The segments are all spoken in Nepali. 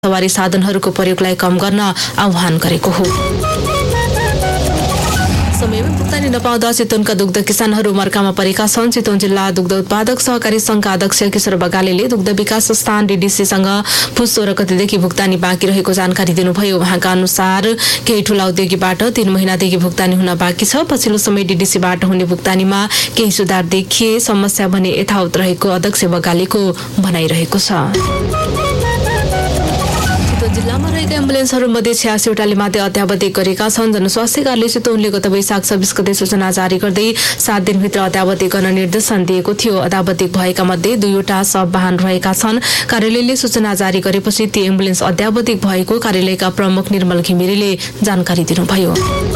सवारी साधनहरूको प्रयोगलाई कम गर्न आह्वान गरेको हो। समयमै भुक्तानी नपाउँदा चितवनका दुग्ध किसानहरू मर्कामा परेका छन्। चितवन जिल्ला दुग्ध उत्पादक सहकारी संघका अध्यक्ष किशोर बगालेले दुग्ध विकास संस्थान डीडीसीसँग पुस 16 गतेदेखि भुक्तानी बाँकी रहेको जानकारी दिनुभयो। उहाँका अनुसार केही ठूला उद्योगीबाट 3 महिनादेखि भुक्तानी हुन बाँकी छ। पछिल्लो समय डीडीसीबाट हुने भुक्तानीमा केही सुधार देखिए, समस्या भने यथावत रहेको अध्यक्ष बगालेको भनाइरहेको छ। जिल्लामा रहेका एम्बुलेन्सहरूमध्ये 86 वटाले मात्रै अत्यावधिक गरेका छन्। जनस्वास्थ्य कार्यालय चितवनले गत वैशाख 26 गते सूचना जारी गर्दै 7 दिनभित्र अत्यावधिक गर्न निर्देशन दिएको थियो। अत्यावधिक भएका मध्ये 2 वटा सब वाहन रहेका छन्। कार्यालयले सूचना जारी गरेपछि ती एम्बुलेन्स अत्यावधिक भएको कार्यालयका प्रमुख निर्मल घिमिरेले जानकारी दिनुभयो।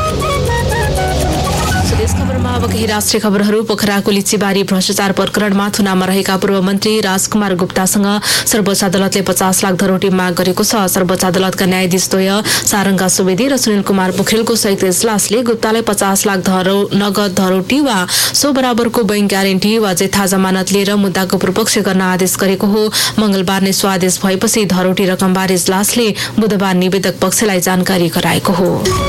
खबरमा अब केही राष्ट्रिय खबरहरू। पोखराको लिचीबारी भ्रष्टाचार प्रकरणमा थुनामा रहेका पूर्व मन्त्री राजकुमार गुप्तासँग सर्वोच्च अदालतले 50 लाख धरोटी माग गरेको छ। सर्वोच्च अदालतका न्यायाधीश द्वय सारङ्गा सुवेदी र सुनिल कुमार पोखरेलको संयुक्त इजलासले गुप्तालाई 50 लाख नगद धरोटी वा सो बराबरको बैंक ग्यारेन्टी वा जेठा जमानत लिएर मुद्दाको पूर्वपक्ष गर्न आदेश गरेको हो। मंगलबार नै सो आदेश भएपछि धरोटी रकमबारे इजलासले बुधबार निवेदक पक्षलाई जानकारी गराएको हो।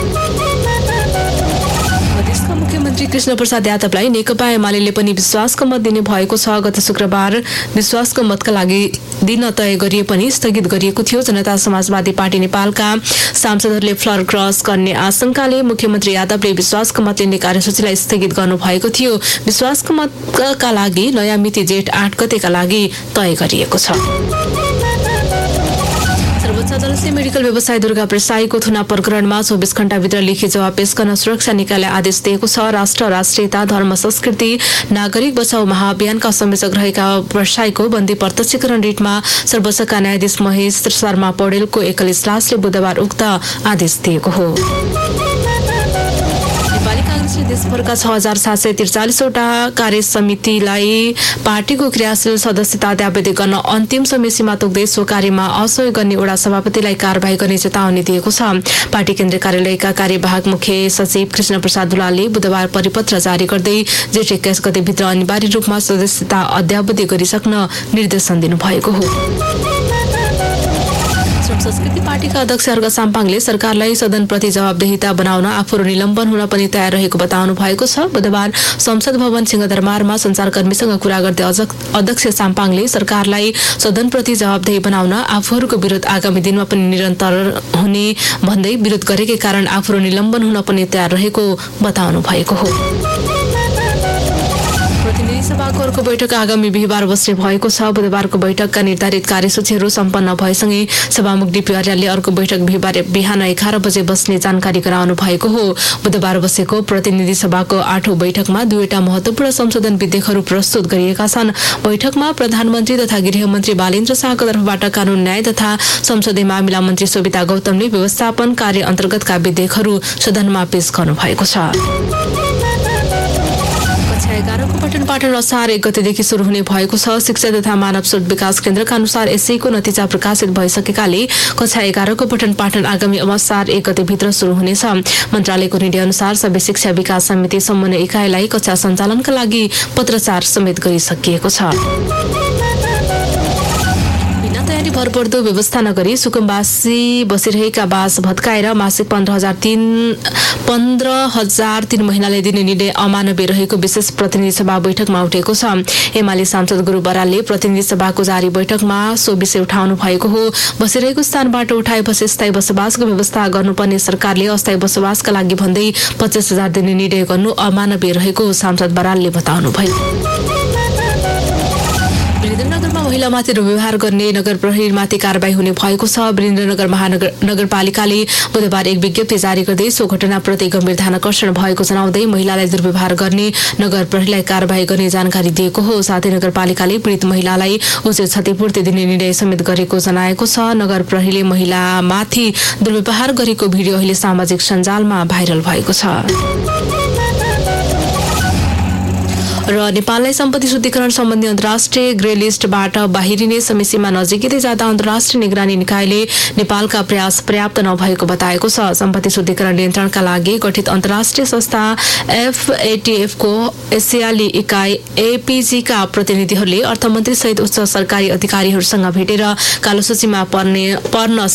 मुख्यमन्त्री कृष्ण प्रसाद यादवलाई नेकपा एमाले पनि विश्वासको मत दिने भएको छ। गत शुक्रबार विश्वासको मतका लागि दिन तय गरिए पनि स्थगित गरिएको थियो। जनता समाजवादी पार्टी नेपालका सांसदहरूले फ्लर क्रस गर्ने आशंकाले मुख्यमन्त्री यादवले विश्वासको मत लिने कार्यसूचीलाई स्थगित गर्नुभएको थियो। विश्वासको मतका लागि नयाँ मिति जेठ 8 गतेका लागि तय गरिएको छ। सर्वोच्च अदालतले मेडिकल व्यवसायी दुर्गा प्रसाईको थुना प्रकरणमा 24 घण्टाभित्र लिखित जवाब पेश गर्न सुरक्षा निकायले आदेश दिएको छ। राष्ट्र, राष्ट्रियता, धर्म, संस्कृति, नागरिक बचाउ महाअभियानका संयोजक रहेका प्रसाईको बन्दी प्रत्यक्षीकरण रिटमा सर्वोच्चका न्यायाधीश महेश शर्मा पौडेलको एकल इजलासले बुधबार उक्त आदेश दिएको हो। देशभरका 6743 वटा कार्य समितिलाई पार्टीको क्रियाशील सदस्यता अत्यावधिक गर्न अन्तिम समय सीमा तोक्दै सो कार्यमा असहयोग गर्ने वडा सभापतिलाई कारबाही गर्ने चेतावनी दिएको छ। पार्टी केन्द्रीय कार्यालयका कार्यवाहक मुख्य सचिव कृष्ण प्रसाद दुलालले बुधबार परिपत्र जारी गर्दै जेठ 21 गतेभित्र अनिवार्य रूपमा सदस्यता अद्यावधिक गरिसक्न निर्देशन दिनुभएको हो। संस्कृति पार्टीका अध्यक्ष अर्घ साम्पाङले सरकारलाई सदनप्रति जवाबदेहिता बनाउन आफूहरू निलम्बन हुन पनि तयार रहेको बताउनु भएको छ। बुधबार संसद भवन सिंहदरबारमा संचारकर्मीसँग कुरा गर्दै अध्यक्ष साम्पाङले सरकारलाई सदनप्रति जवाबदेही बनाउन आफूहरूको विरोध आगामी दिनमा पनि निरन्तर हुने भन्दै विरोध गरेकै कारण आफूहरू निलम्बन हुन पनि तयार रहेको बताउनु भएको हो। प्रतिनिधि सभाको अर्को बैठक आगामी बिहिबार बस्ने भएको छ। बुधबारको बैठकका निर्धारित कार्यसूचीहरू सम्पन्न भएसँगै सभामुख डीपी आर्यालले अर्को बैठक बिहिबार बिहान 11 बजे बस्ने जानकारी गराउनु भएको हो। बुधबार बसेको प्रतिनिधि सभाको 8औं बैठकमा 2 वटा महत्वपूर्ण संशोधन विधेयकहरू प्रस्तुत गरिएका छन्। बैठकमा प्रधानमन्त्री तथा गृहमन्त्री बालेन्द्र शाहको तर्फबाट कानून न्याय तथा संसदीय मामिला मन्त्री सोभिता गौतमले व्यवस्थापन कार्य अन्तर्गतका विधेयकहरू सदनमा पेश गर्नु भएको छ। 11 को पठन पाठन असार 1 गतेदेखि शुरू हुने भएको छ। शिक्षा तथा मानव स्रोत विकास केन्द्रका अनुसार एसईको नतिजा प्रकाशित भइसकेकाले कक्षा 11 को पठन पाठन आगामी असार 1 गतेभित्र शुरू हुनेछ। मन्त्रालयको निर्णय अनुसार सबै शिक्षा विकास समिति समन्वय इकाइलाई कक्षा सञ्चालनका लागि पत्रचार समेत गरिसकिएको छ। भरपर्दो व्यवस्था नगरी सुकुम्बासी बसिरहेका बास भत्काएर मासिक 15,000 3 महिनाले दिने निर्णय अमानवीय रहेको विशेष प्रतिनिधि सभा बैठकमा उठेको छ। एमाले सांसद गुरु बरालले प्रतिनिधि सभाको जारी बैठकमा सो विषय उठाउनु भएको हो। बसिरहेको स्थानबाट उठाएपछि स्थायी बसोबासको व्यवस्था गर्नुपर्ने सरकारले अस्थायी बसोबासका लागि भन्दै 25,000 दिने निर्णय गर्नु अमानवीय रहेको सांसद बरालले बताउनुभयो। वीरेन्द्रनगरमा महिलामाथि दुर्व्यवहार गर्ने नगर प्रहरीमाथि कारबाही हुने भएको छ। वीरेन्द्रनगर महानगरपालिकाले बुधबार एक विज्ञप्ति जारी गर्दै सो घटनाप्रति गम्भीर ध्यानाकर्षण भएको जनाउँदै महिलालाई दुर्व्यवहार गर्ने नगर प्रहरीलाई कारबाही गर्ने जानकारी दिएको हो। साथै नगरपालिकाले पीडित महिलालाई उचित क्षतिपूर्ति दिने निर्णय समेत गरेको जनाएको छ। नगर प्रहरीले महिलामाथि दुर्व्यवहार गरेको भिडियो अहिले सामाजिक सञ्जालमा भाइरल भएको छ। र नेपाललाई सम्पत्ति शुद्धिकरण सम्बन्धी अन्तर्राष्ट्रिय ग्रे लिस्टबाट बाहिरिने समयसीमा नजिकै जाँदा अन्तर्राष्ट्रिय निगरानी निकायले नेपालका प्रयास पर्याप्त नभएको बताएको छ। सम्पत्ति शुद्धिकरण नियन्त्रणका लागि गठित अन्तर्राष्ट्रिय संस्था FATF को एसियाली इकाइ APG का प्रतिनिधिहरूले अर्थमन्त्री सहित उच्च सरकारी अधिकारीहरूसँग भेटेर कालो सूचीमा पर्न